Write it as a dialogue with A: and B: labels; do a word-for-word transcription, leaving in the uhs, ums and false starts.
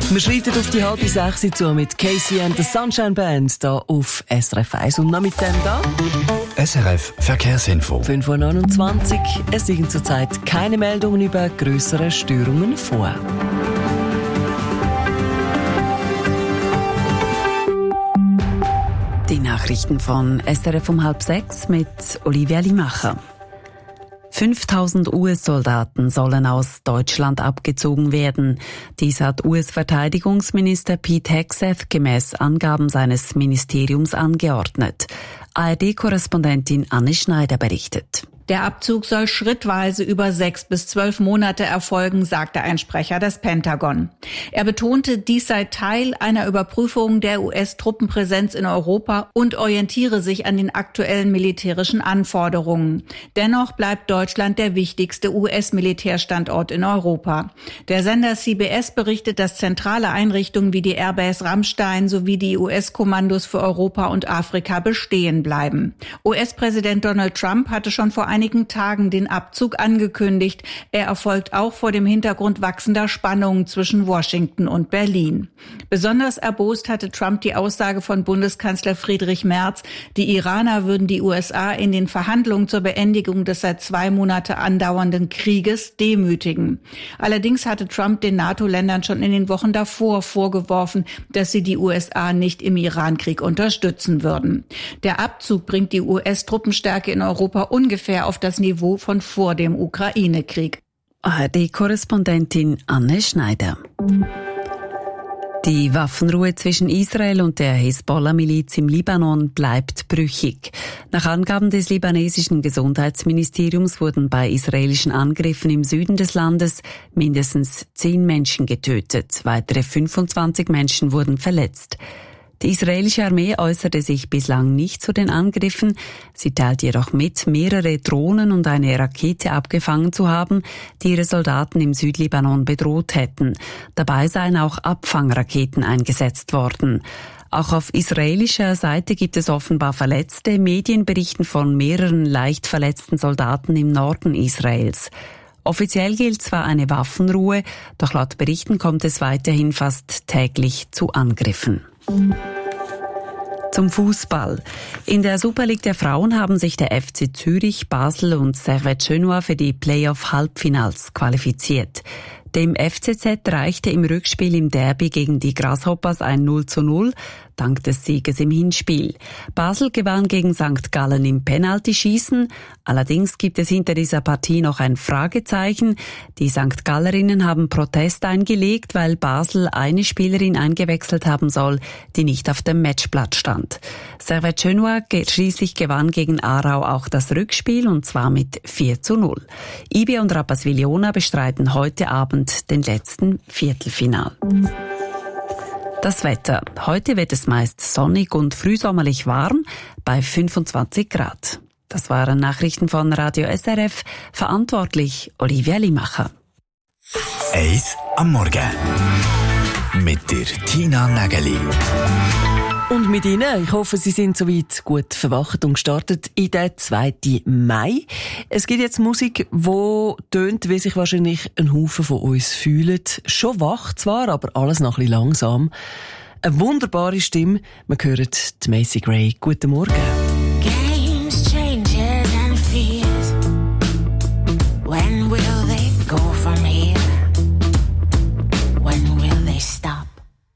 A: Wir schreiten auf die halbe sechs zu mit Casey and the Sunshine Band hier auf S R F eins. Und noch mit dem da
B: S R F Verkehrsinfo.
A: fünf Uhr neunundzwanzig. Es liegen zurzeit keine Meldungen über grössere Störungen vor.
C: Die Nachrichten von S R F um halb sechs mit Olivia Limacher. fünftausend U S-Soldaten sollen aus Deutschland abgezogen werden. Dies hat U S-Verteidigungsminister Pete Hegseth gemäß Angaben seines Ministeriums angeordnet. A R D-Korrespondentin Anne Schneider berichtet.
D: Der Abzug soll schrittweise über sechs bis zwölf Monate erfolgen, sagte ein Sprecher des Pentagon. Er betonte, dies sei Teil einer Überprüfung der U S-Truppenpräsenz in Europa und orientiere sich an den aktuellen militärischen Anforderungen. Dennoch bleibt Deutschland der wichtigste U S-Militärstandort in Europa. Der Sender C B S berichtet, dass zentrale Einrichtungen wie die Airbase Ramstein sowie die U S-Kommandos für Europa und Afrika bestehen bleiben. U S-Präsident Donald Trump hatte schon vor einigen Tagen den Abzug angekündigt. Er erfolgt auch vor dem Hintergrund wachsender Spannungen zwischen Washington und Berlin. Besonders erbost hatte Trump die Aussage von Bundeskanzler Friedrich Merz, die Iraner würden die U S A in den Verhandlungen zur Beendigung des seit zwei Monate andauernden Krieges demütigen. Allerdings hatte Trump den NATO-Ländern schon in den Wochen davor vorgeworfen, dass sie die U S A nicht im Iran-Krieg unterstützen würden. Der Abzug bringt die U S-Truppenstärke in Europa ungefähr auf das Niveau von vor dem Ukraine-Krieg.
C: A R D-Korrespondentin Anne Schneider. Die Waffenruhe zwischen Israel und der Hisbollah-Miliz im Libanon bleibt brüchig. Nach Angaben des libanesischen Gesundheitsministeriums wurden bei israelischen Angriffen im Süden des Landes mindestens zehn Menschen getötet. Weitere fünfundzwanzig Menschen wurden verletzt. Die israelische Armee äußerte sich bislang nicht zu den Angriffen. Sie teilt jedoch mit, mehrere Drohnen und eine Rakete abgefangen zu haben, die ihre Soldaten im Südlibanon bedroht hätten. Dabei seien auch Abfangraketen eingesetzt worden. Auch auf israelischer Seite gibt es offenbar Verletzte. Medien berichten von mehreren leicht verletzten Soldaten im Norden Israels. Offiziell gilt zwar eine Waffenruhe, doch laut Berichten kommt es weiterhin fast täglich zu Angriffen. Zum Fußball. In der Super League der Frauen haben sich der F C Zürich, Basel und Servette Genua für die Playoff-Halbfinals qualifiziert. Dem F C Z reichte im Rückspiel im Derby gegen die Grasshoppers ein null zu null, dank des Sieges im Hinspiel. Basel gewann gegen Sankt Gallen im Penaltyschießen. Allerdings gibt es hinter dieser Partie noch ein Fragezeichen. Die Sankt Gallerinnen haben Protest eingelegt, weil Basel eine Spielerin eingewechselt haben soll, die nicht auf dem Matchblatt stand. Servette Genua schließlich gewann gegen Aarau auch das Rückspiel, und zwar mit vier zu null. I B und Rapperswil-Jona bestreiten heute Abend den letzten Viertelfinal. Das Wetter. Heute wird es meist sonnig und frühsommerlich warm bei fünfundzwanzig Grad. Das waren Nachrichten von Radio S R F. Verantwortlich Olivia Limacher.
B: Eins am Morgen. Mit der Tina Nägeli.
A: Und mit Ihnen, ich hoffe, Sie sind soweit gut verwacht und gestartet in den zweiten Mai. Es gibt jetzt Musik, die tönt, wie sich wahrscheinlich ein Haufen von uns fühlen. Schon wach zwar, aber alles noch ein bisschen langsam. Eine wunderbare Stimme. Wir hören die Macy Gray. Guten Morgen.